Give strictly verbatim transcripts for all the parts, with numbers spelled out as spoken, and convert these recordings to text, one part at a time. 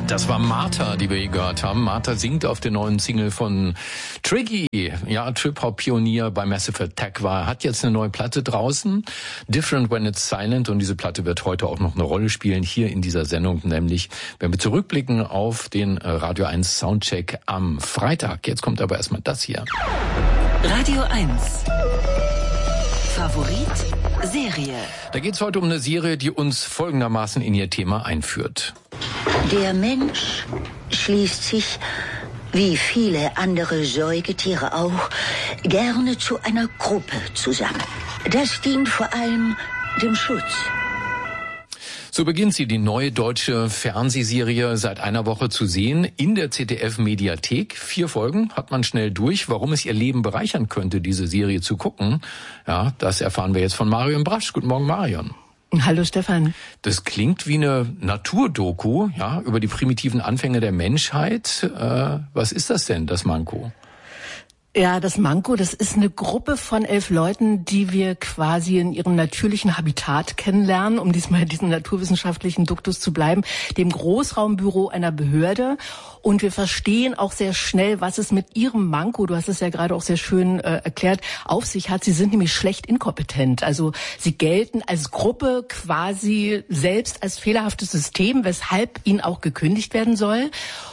Das war Martha, die wir hier gehört haben. Martha singt auf der neuen Single von Tricky. Ja, Trip-Hop-Pionier bei Massive Attack war. Hat jetzt eine neue Platte draußen. Different When It's Silent. Und diese Platte wird heute auch noch eine Rolle spielen hier in dieser Sendung. Nämlich, wenn wir zurückblicken auf den Radio eins Soundcheck am Freitag. Jetzt kommt aber erstmal das hier. Radio eins. Favorit Serie. Da geht es heute um eine Serie, die uns folgendermaßen in ihr Thema einführt. Der Mensch schließt sich, wie viele andere Säugetiere auch, gerne zu einer Gruppe zusammen. Das dient vor allem dem Schutz. So beginnt sie, die neue deutsche Fernsehserie, seit einer Woche zu sehen in der Z D F-Mediathek. Vier Folgen hat man schnell durch. Warum es ihr Leben bereichern könnte, diese Serie zu gucken, ja, das erfahren wir jetzt von Marion Brasch. Guten Morgen, Marion. Hallo Stefan. Das klingt wie eine Naturdoku, ja, über die primitiven Anfänge der Menschheit. Äh, was ist das denn, das Manko? Ja, das Manko, das ist eine Gruppe von elf Leuten, die wir quasi in ihrem natürlichen Habitat kennenlernen, um diesmal diesen naturwissenschaftlichen Duktus zu bleiben, dem Großraumbüro einer Behörde. Und wir verstehen auch sehr schnell, was es mit ihrem Manko, du hast es ja gerade auch sehr schön äh, erklärt, auf sich hat. Sie sind nämlich schlecht inkompetent. Also sie gelten als Gruppe quasi selbst als fehlerhaftes System, weshalb ihnen auch gekündigt werden soll.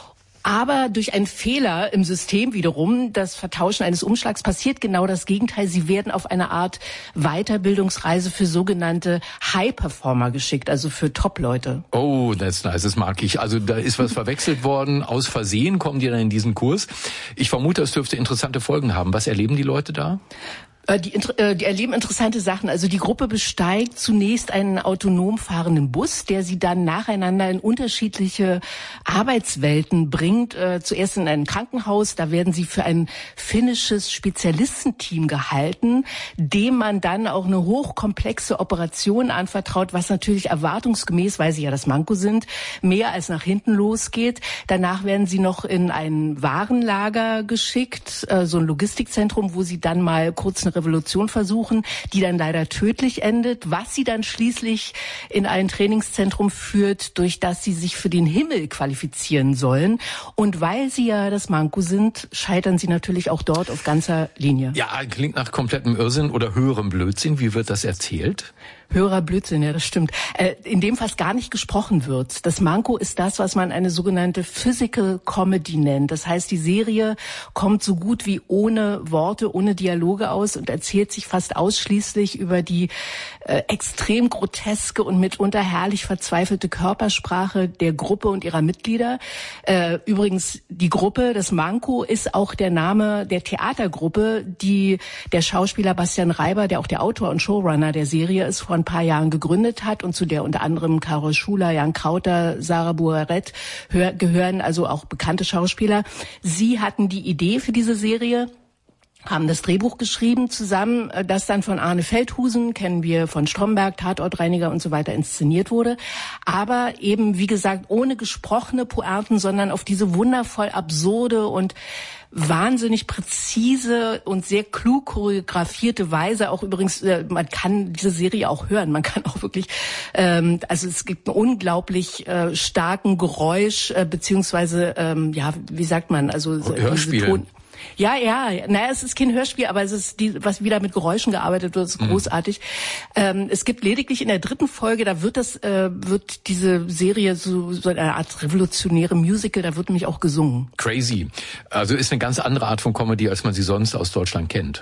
Aber durch einen Fehler im System wiederum, das Vertauschen eines Umschlags, passiert genau das Gegenteil. Sie werden auf eine Art Weiterbildungsreise für sogenannte High-Performer geschickt, also für Top-Leute. Oh, that's nice, das mag ich. Also da ist was verwechselt worden. Aus Versehen kommen die dann in diesen Kurs. Ich vermute, es dürfte interessante Folgen haben. Was erleben die Leute da? Die, die erleben interessante Sachen. Also die Gruppe besteigt zunächst einen autonom fahrenden Bus, der sie dann nacheinander in unterschiedliche Arbeitswelten bringt. Äh, zuerst in ein Krankenhaus, da werden sie für ein finnisches Spezialistenteam gehalten, dem man dann auch eine hochkomplexe Operation anvertraut, was natürlich erwartungsgemäß, weil sie ja das Manko sind, mehr als nach hinten losgeht. Danach werden sie noch in ein Warenlager geschickt, äh, so ein Logistikzentrum, wo sie dann mal kurz eine Revolution versuchen, die dann leider tödlich endet, was sie dann schließlich in ein Trainingszentrum führt, durch das sie sich für den Himmel qualifizieren sollen. Und weil sie ja das Manko sind, scheitern sie natürlich auch dort auf ganzer Linie. Ja, klingt nach komplettem Irrsinn oder höherem Blödsinn. Wie wird das erzählt? Höherer Blödsinn, ja, das stimmt. Äh, in dem fast gar nicht gesprochen wird. Das Manko ist das, was man eine sogenannte Physical Comedy nennt. Das heißt, die Serie kommt so gut wie ohne Worte, ohne Dialoge aus und erzählt sich fast ausschließlich über die äh, extrem groteske und mitunter herrlich verzweifelte Körpersprache der Gruppe und ihrer Mitglieder. Äh, übrigens, die Gruppe, das Manko, ist auch der Name der Theatergruppe, die der Schauspieler Bastian Reiber, der auch der Autor und Showrunner der Serie ist, vor ein paar Jahren gegründet hat und zu der unter anderem Carol Schuler, Jan Krauter, Sarah Boaret gehören, also auch bekannte Schauspieler. Sie hatten die Idee für diese Serie, haben das Drehbuch geschrieben zusammen, das dann von Arne Feldhusen, kennen wir von Stromberg, Tatortreiniger und so weiter, inszeniert wurde. Aber eben, wie gesagt, ohne gesprochene Pointen, sondern auf diese wundervoll absurde und wahnsinnig präzise und sehr klug choreografierte Weise. Auch übrigens, man kann diese Serie auch hören. Man kann auch wirklich, ähm, also es gibt einen unglaublich äh, starken Geräusch, äh, beziehungsweise, ähm, ja, wie sagt man, also Hörspiel. Diese Ton. Ja, ja, naja, es ist kein Hörspiel, aber es ist die, was wieder mit Geräuschen gearbeitet wird, ist großartig. Mhm. Ähm, es gibt lediglich in der dritten Folge, da wird das, äh, wird diese Serie so, so eine Art revolutionäre Musical, da wird nämlich auch gesungen. Crazy. Also ist eine ganz andere Art von Comedy, als man sie sonst aus Deutschland kennt.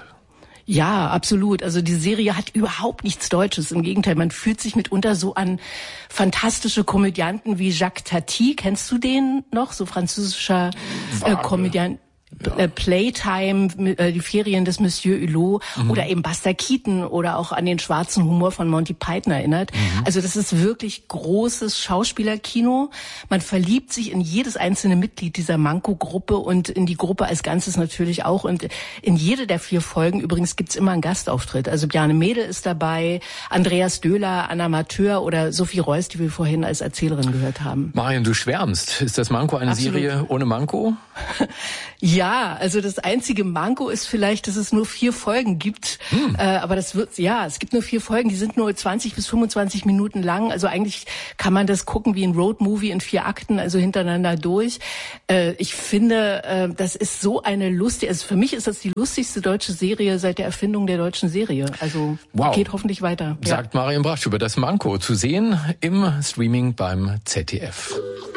Ja, absolut. Also die Serie hat überhaupt nichts Deutsches. Im Gegenteil, man fühlt sich mitunter so an fantastische Komödianten wie Jacques Tati. Kennst du den noch? So französischer äh, Komödiant. Ja. Playtime, die Ferien des Monsieur Hulot, mhm. oder eben Buster Keaton oder auch an den schwarzen Humor von Monty Python erinnert. Mhm. Also das ist wirklich großes Schauspielerkino. Man verliebt sich in jedes einzelne Mitglied dieser Manko-Gruppe und in die Gruppe als Ganzes natürlich auch. Und in jede der vier Folgen übrigens gibt's immer einen Gastauftritt. Also Bjarne Mädel ist dabei, Andreas Döhler, Anna Matheur oder Sophie Reuss, die wir vorhin als Erzählerin gehört haben. Marion, du schwärmst. Ist das Manko eine Absolut. Serie ohne Manko? Ja. Ja, also das einzige Manko ist vielleicht, dass es nur vier Folgen gibt. Hm. Äh, aber das wird, ja, es gibt nur vier Folgen, die sind nur zwanzig bis fünfundzwanzig Minuten lang. Also eigentlich kann man das gucken wie ein Roadmovie in vier Akten, also hintereinander durch. Äh, ich finde, äh, das ist so eine lustige, also für mich ist das die lustigste deutsche Serie seit der Erfindung der deutschen Serie. Also wow. Geht hoffentlich weiter. Sagt ja. Marion Brasch über das Manko, zu sehen im Streaming beim Z D F.